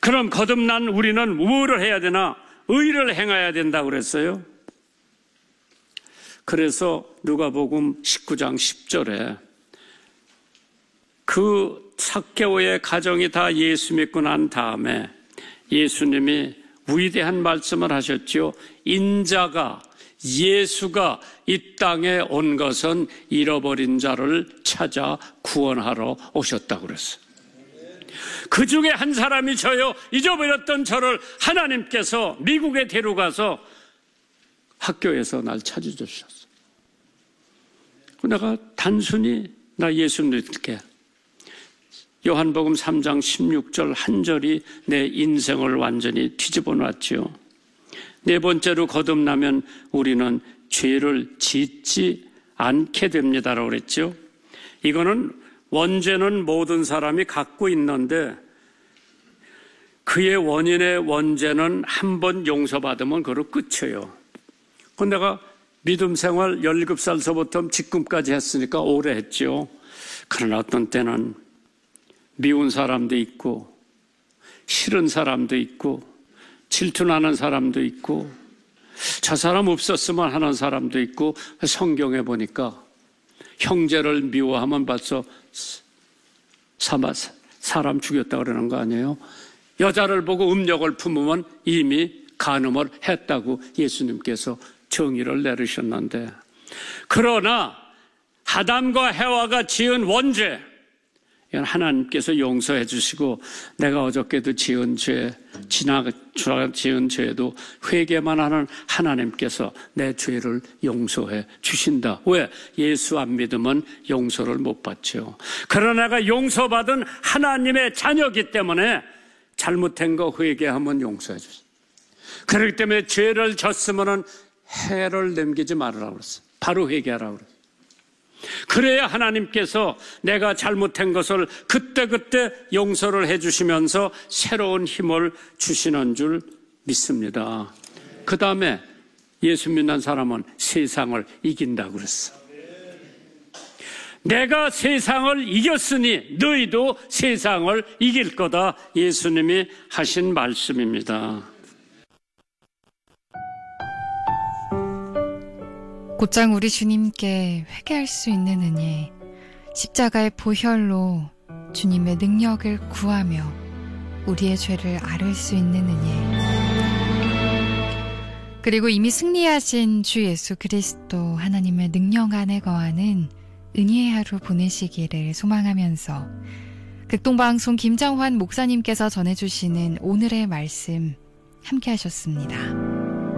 그럼 거듭난 우리는 무엇을 해야 되나? 의를 행해야 된다고 그랬어요. 그래서 누가복음 19장 10절에 그 삭개오의 가정이 다 예수 믿고 난 다음에 예수님이 위대한 말씀을 하셨죠. 인자가, 예수가 이 땅에 온 것은 잃어버린 자를 찾아 구원하러 오셨다고 그랬어요. 그 중에 한 사람이 저요, 잊어버렸던 저를 하나님께서 미국에 데려가서 학교에서 날 찾아주셨어요. 내가 단순히 나 예수 믿을게. 요한복음 3장 16절 한 절이 내 인생을 완전히 뒤집어 놨죠. 네 번째로 거듭나면 우리는 죄를 짓지 않게 됩니다라고 그랬죠. 이거는 원죄는 모든 사람이 갖고 있는데 그의 원인의 원죄는 한 번 용서받으면 그로 끝이에요. 그런데 내가 믿음 생활 17살서부터 지금까지 했으니까 오래 했죠. 그러나 어떤 때는 미운 사람도 있고 싫은 사람도 있고 질투나는 사람도 있고 저 사람 없었으면 하는 사람도 있고 성경에 보니까 형제를 미워하면 벌써 사람 죽였다고 그러는 거 아니에요? 여자를 보고 음욕을 품으면 이미 간음을 했다고 예수님께서 정의를 내리셨는데, 그러나 아담과 해와가 지은 원죄, 이건 하나님께서 용서해 주시고 내가 어저께도 지은 죄, 지은 죄도 회개만 하는 하나님께서 내 죄를 용서해 주신다. 왜? 예수 안 믿으면 용서를 못 받죠. 그러나 내가 용서받은 하나님의 자녀이기 때문에 잘못한 거 회개하면 용서해 주신다. 그렇기 때문에 죄를 졌으면 해를 남기지 말으라고 그랬어요. 바로 회개하라고 그랬어요. 그래야 하나님께서 내가 잘못한 것을 그때그때 용서를 해주시면서 새로운 힘을 주시는 줄 믿습니다. 그 다음에 예수 믿는 사람은 세상을 이긴다고 그랬어. 내가 세상을 이겼으니 너희도 세상을 이길 거다. 예수님이 하신 말씀입니다. 곧장 우리 주님께 회개할 수 있는 은혜, 십자가의 보혈로 주님의 능력을 구하며 우리의 죄를 앓을 수 있는 은혜, 그리고 이미 승리하신 주 예수 그리스도 하나님의 능력 안에 거하는 은혜의 하루 보내시기를 소망하면서 극동방송 김정환 목사님께서 전해주시는 오늘의 말씀 함께 하셨습니다.